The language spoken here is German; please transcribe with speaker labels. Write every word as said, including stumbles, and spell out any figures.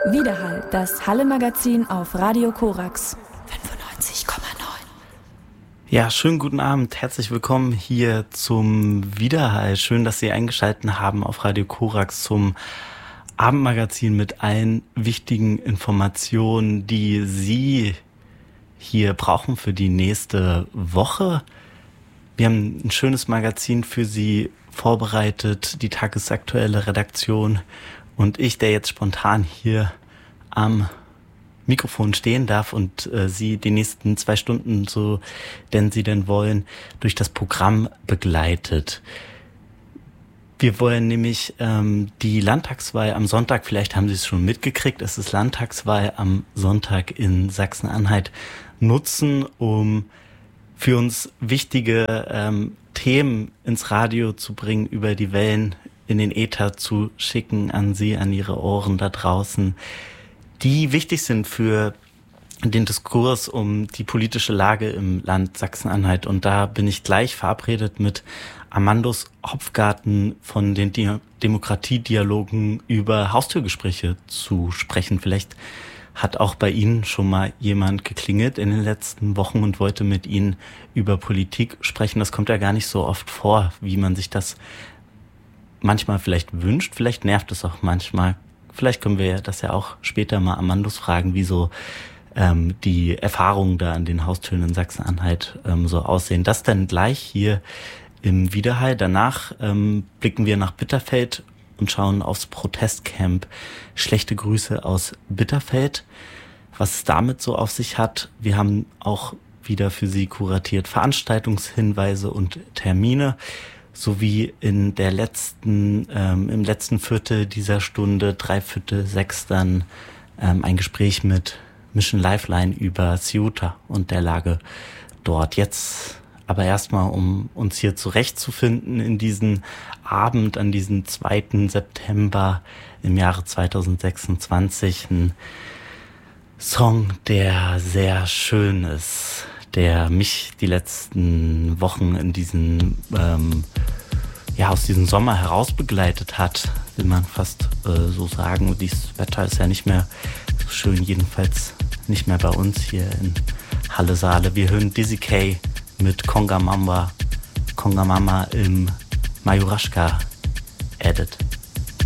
Speaker 1: Widerhall, das Halle-Magazin auf Radio Korax fünfundneunzig Komma neun.
Speaker 2: Ja, schönen guten Abend. Herzlich willkommen hier zum Widerhall. Schön, dass Sie eingeschaltet haben auf Radio Korax zum Abendmagazin mit allen wichtigen Informationen, die Sie hier brauchen für die nächste Woche. Wir haben ein schönes Magazin für Sie vorbereitet, die tagesaktuelle Redaktion und ich, der jetzt spontan hier am Mikrofon stehen darf und äh, Sie die nächsten zwei Stunden, so denn Sie denn wollen, durch das Programm begleitet. Wir wollen nämlich ähm, die Landtagswahl am Sonntag, vielleicht haben Sie es schon mitgekriegt, es ist Landtagswahl am Sonntag in Sachsen-Anhalt, nutzen, um für uns wichtige ähm, Themen ins Radio zu bringen, über die Wellen in den Äther zu schicken an Sie, an Ihre Ohren da draußen, die wichtig sind für den Diskurs um die politische Lage im Land Sachsen-Anhalt. Und da bin ich gleich verabredet mit Amandus Hopfgarten von den Di- Demokratiedialogen über Haustürgespräche zu sprechen. Vielleicht hat auch bei Ihnen schon mal jemand geklingelt in den letzten Wochen und wollte mit Ihnen über Politik sprechen. Das kommt ja gar nicht so oft vor, wie man sich das manchmal vielleicht wünscht. Vielleicht nervt es auch manchmal. Vielleicht können wir das ja auch später mal Amandus fragen, wie so ähm, die Erfahrungen da an den Haustüren in Sachsen-Anhalt ähm, so aussehen. Das dann gleich hier im Widerhall. Danach ähm, blicken wir nach Bitterfeld und schauen aufs Protestcamp. Schlechte Grüße aus Bitterfeld. Was es damit so auf sich hat. Wir haben auch wieder für Sie kuratiert Veranstaltungshinweise und Termine, sowie in der letzten, ähm, im letzten Viertel dieser Stunde, drei Viertel sechs, dann ähm, ein Gespräch mit Mission Lifeline über Ceuta und der Lage dort. Jetzt aber erstmal, um uns hier zurechtzufinden in diesen Abend, an diesem zweiten September im Jahre zweitausendsechsundzwanzig, ein Song, der sehr schön ist, der mich die letzten Wochen in diesen, ähm, ja, aus diesem Sommer heraus begleitet hat, will man fast äh, so sagen. Und dieses Wetter ist ja nicht mehr so schön, jedenfalls nicht mehr bei uns hier in Halle Saale. Wir hören Dizzy K mit Conga Mama, Conga Mama im Majuraschka Edit.